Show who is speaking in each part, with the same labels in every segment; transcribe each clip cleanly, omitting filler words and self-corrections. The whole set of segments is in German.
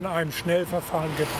Speaker 1: in einem Schnellverfahren gebaut.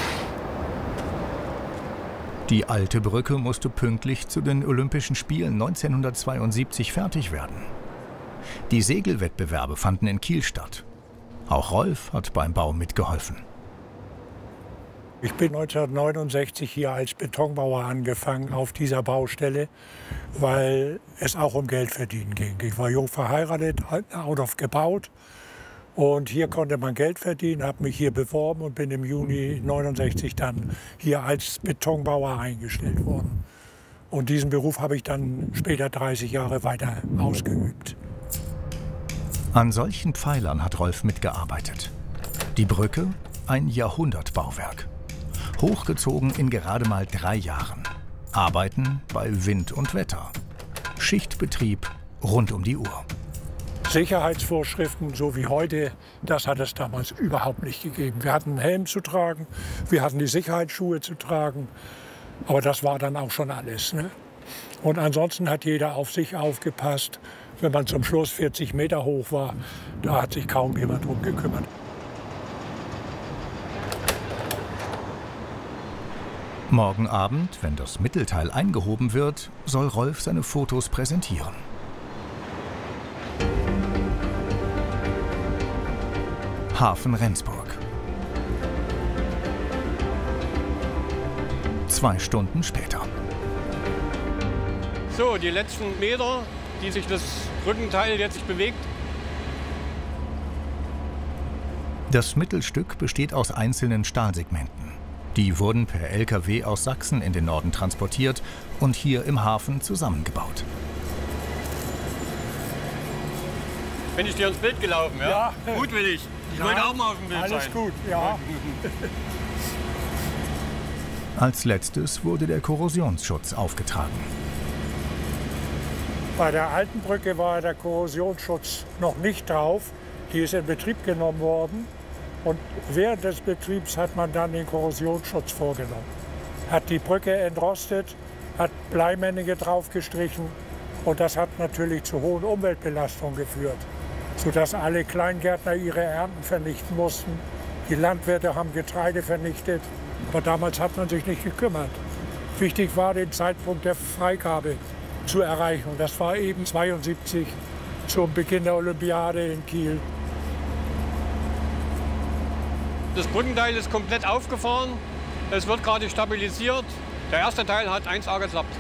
Speaker 2: Die alte Brücke musste pünktlich zu den Olympischen Spielen 1972 fertig werden. Die Segelwettbewerbe fanden in Kiel statt. Auch Rolf hat beim Bau mitgeholfen.
Speaker 1: Ich bin 1969 hier als Betonbauer angefangen auf dieser Baustelle, weil es auch um Geld verdienen ging. Ich war jung verheiratet, ein Auto gebaut und hier konnte man Geld verdienen, habe mich hier beworben und bin im Juni 69 dann hier als Betonbauer eingestellt worden. Und diesen Beruf habe ich dann später 30 Jahre weiter ausgeübt.
Speaker 2: An solchen Pfeilern hat Rolf mitgearbeitet. Die Brücke, ein Jahrhundertbauwerk. Hochgezogen in gerade mal 3 Jahren. Arbeiten bei Wind und Wetter. Schichtbetrieb rund um die Uhr.
Speaker 1: Sicherheitsvorschriften, so wie heute, das hat es damals überhaupt nicht gegeben. Wir hatten einen Helm zu tragen, wir hatten die Sicherheitsschuhe zu tragen, aber das war dann auch schon alles, ne? Und ansonsten hat jeder auf sich aufgepasst. Wenn man zum Schluss 40 Meter hoch war, da hat sich kaum jemand drum gekümmert.
Speaker 2: Morgen Abend, wenn das Mittelteil eingehoben wird, soll Rolf seine Fotos präsentieren. Hafen Rendsburg. 2 Stunden später.
Speaker 3: So, die letzten Meter, die sich das Brückenteil jetzt bewegt.
Speaker 2: Das Mittelstück besteht aus einzelnen Stahlsegmenten. Die wurden per LKW aus Sachsen in den Norden transportiert und hier im Hafen zusammengebaut.
Speaker 3: Bin ich dir ins Bild gelaufen, ja?
Speaker 1: Ja.
Speaker 3: Gutwillig. Ich wollte auch mal auf dem Bild
Speaker 1: Alles
Speaker 3: sein.
Speaker 1: gut, ja.
Speaker 2: Als letztes wurde der Korrosionsschutz aufgetragen.
Speaker 1: Bei der alten Brücke war der Korrosionsschutz noch nicht drauf. Die ist in Betrieb genommen worden. Und während des Betriebs hat man dann den Korrosionsschutz vorgenommen. Hat die Brücke entrostet, hat Bleimännige draufgestrichen und das hat natürlich zu hohen Umweltbelastungen geführt, sodass alle Kleingärtner ihre Ernten vernichten mussten. Die Landwirte haben Getreide vernichtet, aber damals hat man sich nicht gekümmert. Wichtig war, den Zeitpunkt der Freigabe zu erreichen. Das war eben 72 zum Beginn der Olympiade in Kiel.
Speaker 3: Das Brückenteil ist komplett aufgefahren. Es wird gerade stabilisiert. Der erste Teil hat 1A geklappt.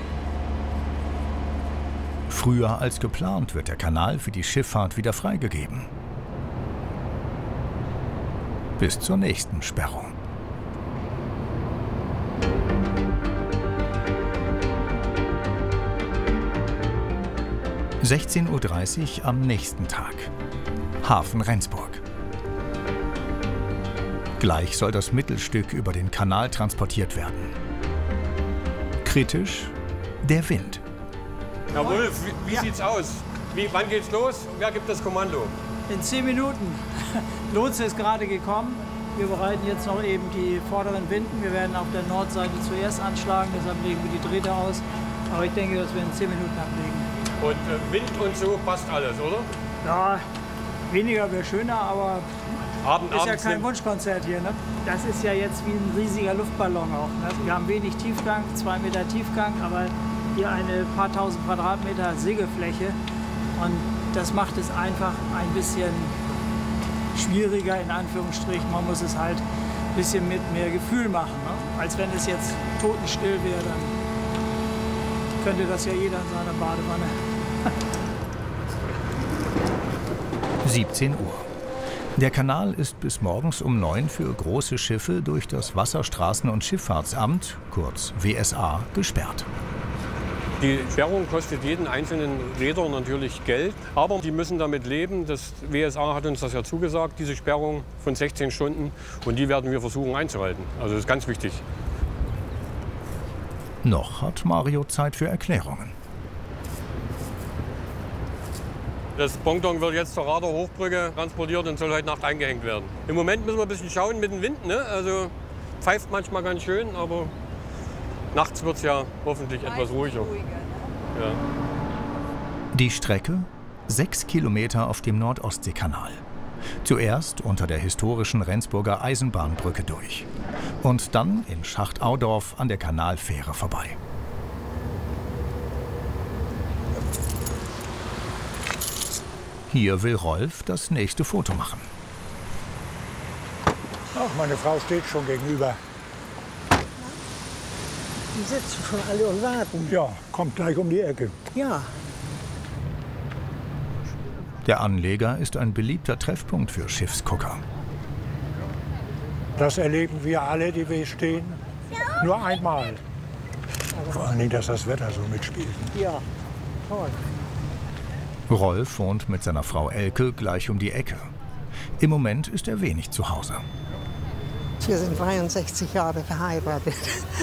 Speaker 2: Früher als geplant wird der Kanal für die Schifffahrt wieder freigegeben. Bis zur nächsten Sperrung. (16:30 Uhr) am nächsten Tag. Hafen Rendsburg. Gleich soll das Mittelstück über den Kanal transportiert werden. Kritisch der Wind.
Speaker 3: Herr Wolf, wie sieht's aus? Wann geht's los? Wer gibt das Kommando?
Speaker 4: In 10 Minuten. Lotse ist gerade gekommen. Wir bereiten jetzt noch eben die vorderen Winden. Wir werden auf der Nordseite zuerst anschlagen, deshalb legen wir die Drähte aus. Aber ich denke, dass wir in 10 Minuten ablegen.
Speaker 3: Und Wind und so passt alles, oder?
Speaker 4: Ja, weniger wäre schöner, aber ist ja kein Wunschkonzert hier. Ne? Das ist ja jetzt wie ein riesiger Luftballon auch. Ne? Wir haben wenig Tiefgang, 2 Meter Tiefgang, aber hier eine paar tausend Quadratmeter Segelfläche. Und das macht es einfach ein bisschen schwieriger, in Anführungsstrichen. Man muss es halt ein bisschen mit mehr Gefühl machen. Ne? Als wenn es jetzt totenstill wäre, dann könnte das ja jeder in seiner Badewanne.
Speaker 2: 17 Uhr. Der Kanal ist bis morgens um 9 für große Schiffe durch das Wasserstraßen- und Schifffahrtsamt, kurz WSA, gesperrt.
Speaker 3: Die Sperrung kostet jeden einzelnen Reeder natürlich Geld, aber die müssen damit leben. Das WSA hat uns das ja zugesagt, diese Sperrung von 16 Stunden, und die werden wir versuchen einzuhalten. Also das ist ganz wichtig.
Speaker 2: Noch hat Mario Zeit für Erklärungen.
Speaker 3: Das Ponton wird jetzt zur Radar-Hochbrücke transportiert und soll heute Nacht eingehängt werden. Im Moment müssen wir ein bisschen schauen mit dem Wind, ne? Also pfeift manchmal ganz schön, aber nachts wird es ja hoffentlich etwas ruhiger. Ja.
Speaker 2: Die Strecke 6 Kilometer auf dem Nordostseekanal. Zuerst unter der historischen Rendsburger Eisenbahnbrücke durch und dann in Schacht-Audorf an der Kanalfähre vorbei. Hier will Rolf das nächste Foto machen.
Speaker 1: Ach, meine Frau steht schon gegenüber.
Speaker 5: Die sitzen schon alle und warten.
Speaker 1: Ja, kommt gleich um die Ecke.
Speaker 5: Ja.
Speaker 2: Der Anleger ist ein beliebter Treffpunkt für Schiffsgucker.
Speaker 1: Das erleben wir alle, die wir stehen, nur einmal. Vor allem, dass das Wetter so mitspielt.
Speaker 5: Ja, toll.
Speaker 2: Rolf wohnt mit seiner Frau Elke gleich um die Ecke. Im Moment ist er wenig zu Hause.
Speaker 5: Wir sind 63 Jahre verheiratet.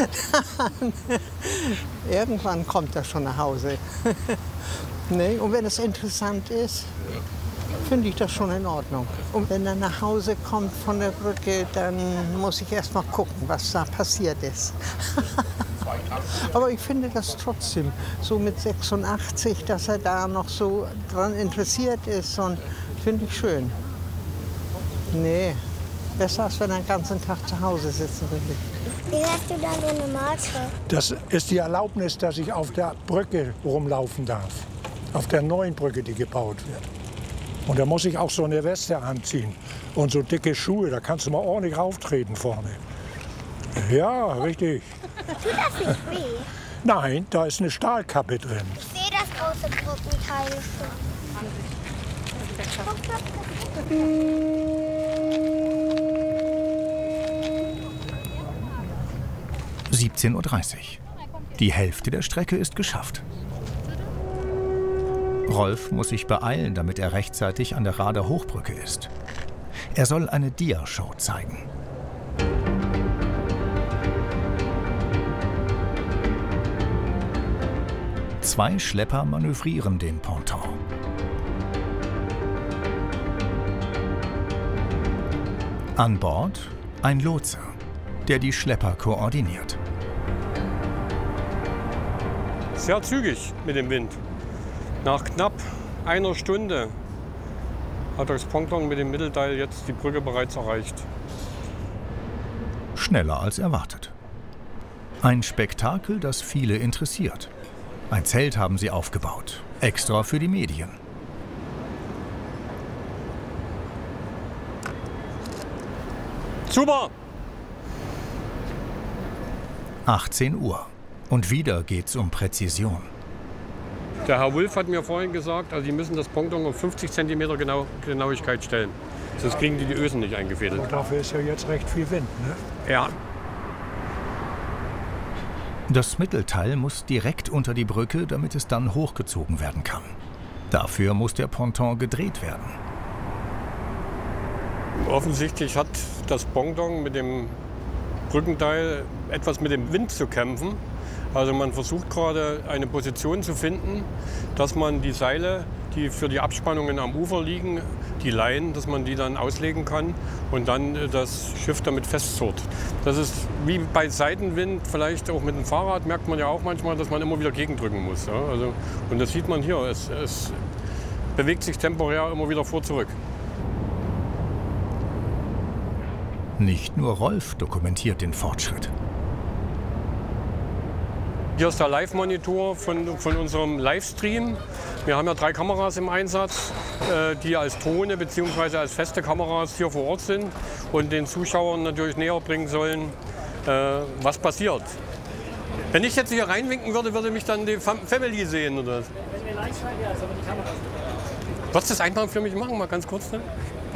Speaker 5: Irgendwann kommt er schon nach Hause. Nee, und wenn es interessant ist, finde ich das schon in Ordnung. Und wenn er nach Hause kommt von der Brücke, dann muss ich erst mal gucken, was da passiert ist. Aber ich finde das trotzdem, so mit 86, dass er da noch so dran interessiert ist, und finde ich schön. Nee, besser als wenn er den ganzen Tag zu Hause sitzen würde.
Speaker 6: Wie hast du da so eine Marke?
Speaker 1: Das ist die Erlaubnis, dass ich auf der Brücke rumlaufen darf. Auf der neuen Brücke, die gebaut wird. Und da muss ich auch so eine Weste anziehen und so dicke Schuhe, da kannst du mal ordentlich rauftreten vorne. Ja, richtig.
Speaker 6: Tut das nicht weh?
Speaker 1: Nein, da ist eine Stahlkappe drin.
Speaker 6: Ich sehe das große Brückenteil schon.
Speaker 2: 17:30 Uhr. Die Hälfte der Strecke ist geschafft. Rolf muss sich beeilen, damit er rechtzeitig an der Rader Hochbrücke ist. Er soll eine Dia-Show zeigen. Zwei Schlepper manövrieren den Ponton. An Bord ein Lotse, der die Schlepper koordiniert.
Speaker 3: Sehr zügig mit dem Wind. Nach knapp einer Stunde hat das Ponton mit dem Mittelteil jetzt die Brücke bereits erreicht.
Speaker 2: Schneller als erwartet. Ein Spektakel, das viele interessiert. Ein Zelt haben sie aufgebaut, extra für die Medien.
Speaker 3: Super!
Speaker 2: 18 Uhr. Und wieder geht's um Präzision.
Speaker 3: Der Herr Wulff hat mir vorhin gesagt, also die müssen das Ponton auf 50 cm Genauigkeit stellen. Sonst kriegen die Ösen nicht eingefädelt.
Speaker 1: Und dafür ist ja jetzt recht viel Wind, ne?
Speaker 3: Ja.
Speaker 2: Das Mittelteil muss direkt unter die Brücke, damit es dann hochgezogen werden kann. Dafür muss der Ponton gedreht werden.
Speaker 3: Offensichtlich hat das Ponton mit dem Brückenteil etwas mit dem Wind zu kämpfen. Also man versucht gerade eine Position zu finden, dass man die Seile, die für die Abspannungen am Ufer liegen, die Leinen, dass man die dann auslegen kann und dann das Schiff damit festzurrt. Das ist wie bei Seitenwind, vielleicht auch mit dem Fahrrad, merkt man ja auch manchmal, dass man immer wieder gegendrücken muss. Ja? Also, und das sieht man hier, es bewegt sich temporär immer wieder vor zurück.
Speaker 2: Nicht nur Rolf dokumentiert den Fortschritt.
Speaker 3: Hier ist der Live-Monitor von unserem Livestream. Wir haben ja 3 Kameras im Einsatz, die als Drohne bzw. als feste Kameras hier vor Ort sind und den Zuschauern natürlich näher bringen sollen, was passiert. Wenn ich jetzt hier reinwinken würde, würde mich dann die Family sehen, oder? Wenn wir live sein, ja, sollen wir die Kamera. Würdest du das einfach für mich machen, mal ganz kurz? Ne?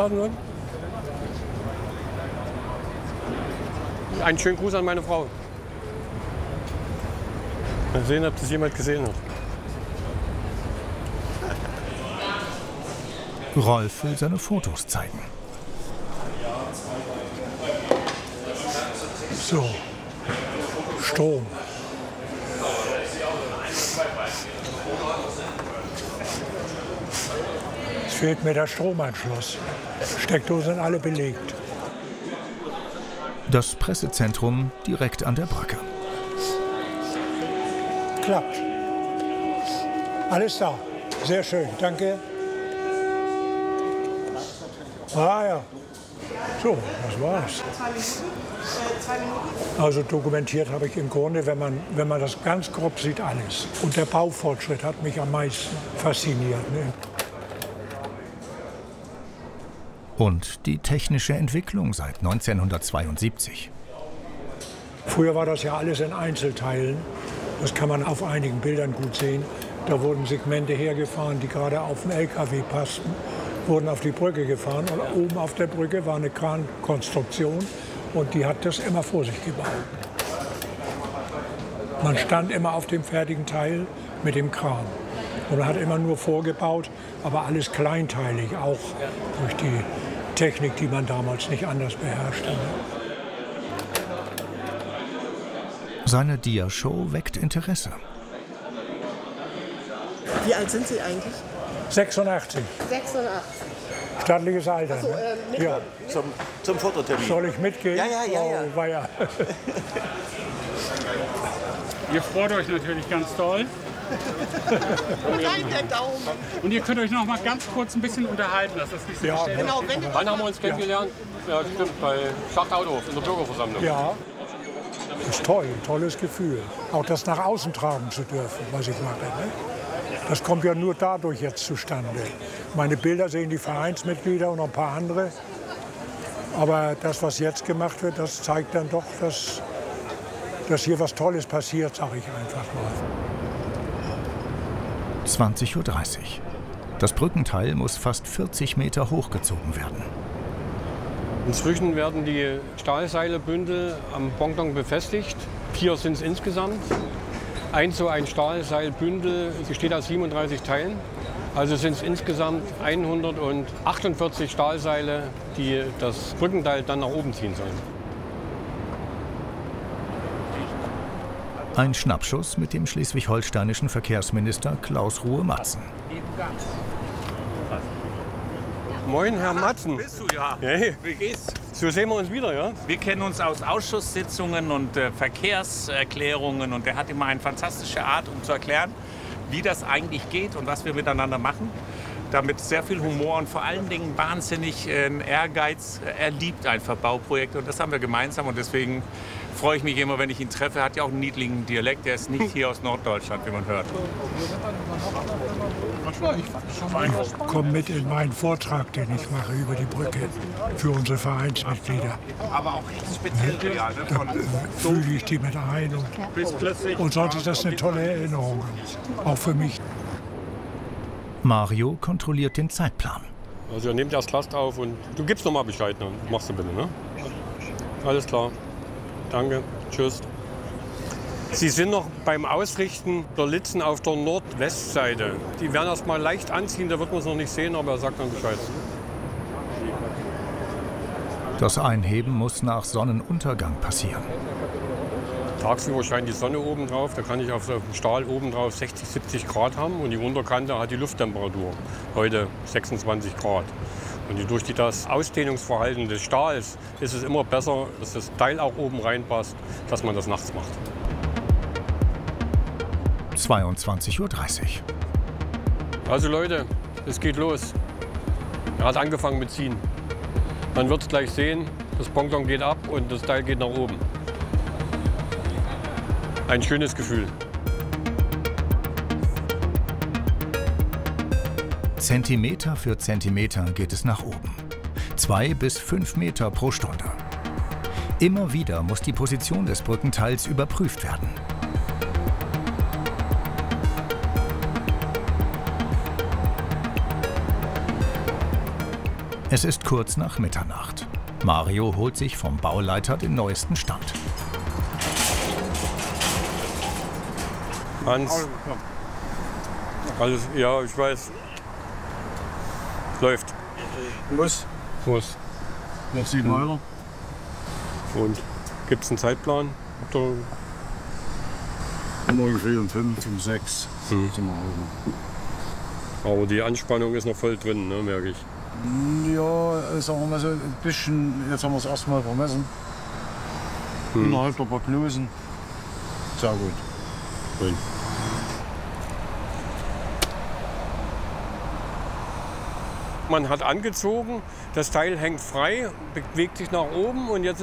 Speaker 3: Einen schönen Gruß an meine Frau. Mal sehen, ob das jemand gesehen hat.
Speaker 2: Rolf will seine Fotos zeigen.
Speaker 1: So, Strom. Es fehlt mir der Stromanschluss. Steckdosen sind alle belegt.
Speaker 2: Das Pressezentrum direkt an der Brücke.
Speaker 1: Klappt. Alles da. Sehr schön. Danke. Ah ja. So, das war's. Also dokumentiert habe ich im Grunde, wenn man das ganz grob sieht, alles. Und der Baufortschritt hat mich am meisten fasziniert. Ne?
Speaker 2: Und die technische Entwicklung seit 1972.
Speaker 1: Früher war das ja alles in Einzelteilen. Das kann man auf einigen Bildern gut sehen. Da wurden Segmente hergefahren, die gerade auf den LKW passten, wurden auf die Brücke gefahren. Und oben auf der Brücke war eine Krankonstruktion und die hat das immer vor sich gebaut. Man stand immer auf dem fertigen Teil mit dem Kran. Und man hat immer nur vorgebaut, aber alles kleinteilig, auch durch die Technik, die man damals nicht anders beherrschte.
Speaker 2: Seine Dia-Show weckt Interesse.
Speaker 7: Wie alt sind Sie eigentlich?
Speaker 1: 86.
Speaker 7: 86.
Speaker 1: Stattliches Alter.
Speaker 7: So,
Speaker 1: ne? Ja.
Speaker 8: Zum Fototermin.
Speaker 1: Soll ich mitgehen?
Speaker 8: Ja.
Speaker 1: Oh, weia.
Speaker 9: Ihr freut euch natürlich ganz toll. Und ihr könnt euch noch mal ganz kurz ein bisschen unterhalten, dass das nicht so
Speaker 1: Ja,
Speaker 7: Genau,
Speaker 3: Wann haben wir uns kennengelernt? Ja, stimmt, bei Schachtauto in der Bürgerversammlung.
Speaker 1: Ja, das ist toll, tolles Gefühl. Auch das nach außen tragen zu dürfen, was ich mache. Ne? Das kommt ja nur dadurch jetzt zustande. Meine Bilder sehen die Vereinsmitglieder und noch ein paar andere. Aber das, was jetzt gemacht wird, das zeigt dann doch, dass hier was Tolles passiert, sage ich einfach mal.
Speaker 2: 20:30 Uhr. Das Brückenteil muss fast 40 Meter hochgezogen werden.
Speaker 3: Inzwischen werden die Stahlseilebündel am Ponton befestigt. 4 sind es insgesamt. So ein Stahlseilbündel besteht aus 37 Teilen. Also sind es insgesamt 148 Stahlseile, die das Brückenteil dann nach oben ziehen sollen.
Speaker 2: Ein Schnappschuss mit dem schleswig-holsteinischen Verkehrsminister Klaus Ruhe-Matzen.
Speaker 3: Moin, Herr Matzen.
Speaker 10: Bist du ja?
Speaker 3: Hey.
Speaker 10: Wie geht's?
Speaker 3: So sehen wir uns wieder, ja?
Speaker 10: Wir kennen uns aus Ausschusssitzungen und Verkehrserklärungen und er hat immer eine fantastische Art, um zu erklären, wie das eigentlich geht und was wir miteinander machen. Damit sehr viel Humor und vor allen Dingen wahnsinnig Ehrgeiz. Er liebt einfach Bauprojekte und das haben wir gemeinsam und deswegen freue ich mich immer, wenn ich ihn treffe. Er hat ja auch einen niedlichen Dialekt, der ist nicht hier aus Norddeutschland, wie man hört.
Speaker 1: Komm mit in meinen Vortrag, den ich mache über die Brücke für unsere Vereinsmitglieder.
Speaker 10: Aber auch echt speziell, ja.
Speaker 1: Da fühle ich die mit ein und sonst ist das eine tolle Erinnerung, auch für mich.
Speaker 2: Mario kontrolliert den Zeitplan.
Speaker 3: Also er nimmt erst Last auf und du gibst noch mal Bescheid, ne? Machst du bitte, ne? Alles klar. Danke. Tschüss. Sie sind noch beim Ausrichten der Litzen auf der Nordwestseite. Die werden erst mal leicht anziehen, da wird man es noch nicht sehen, aber er sagt dann Bescheid.
Speaker 2: Das Einheben muss nach Sonnenuntergang passieren.
Speaker 3: Tagsüber scheint die Sonne oben drauf, da kann ich auf dem Stahl oben drauf 60, 70 Grad haben und die Unterkante hat die Lufttemperatur, heute 26 Grad. Und durch das Ausdehnungsverhalten des Stahls ist es immer besser, dass das Teil auch oben reinpasst, dass man das nachts macht.
Speaker 2: 22:30 Uhr.
Speaker 3: Also Leute, es geht los. Er hat angefangen mit Ziehen. Man wird es gleich sehen, das Ponton geht ab und das Teil geht nach oben. Ein schönes Gefühl.
Speaker 2: Zentimeter für Zentimeter geht es nach oben. 2 bis 5 Meter pro Stunde. Immer wieder muss die Position des Brückenteils überprüft werden. Es ist kurz nach Mitternacht. Mario holt sich vom Bauleiter den neuesten Stand.
Speaker 3: Hans, alles, ja, ich weiß. Läuft.
Speaker 11: Muss.
Speaker 3: Noch
Speaker 11: 7 Euro.
Speaker 3: Und gibt es einen Zeitplan?
Speaker 11: Ungefähr um 5, um 6 sind wir oben.
Speaker 3: Aber die Anspannung ist noch voll drin, ne, merke ich.
Speaker 11: Ja, sagen wir mal so ein bisschen, jetzt haben wir es erstmal vermessen. Innerhalb der Prognosen. Sehr gut.
Speaker 3: Schön. Man hat angezogen, das Teil hängt frei, bewegt sich nach oben und jetzt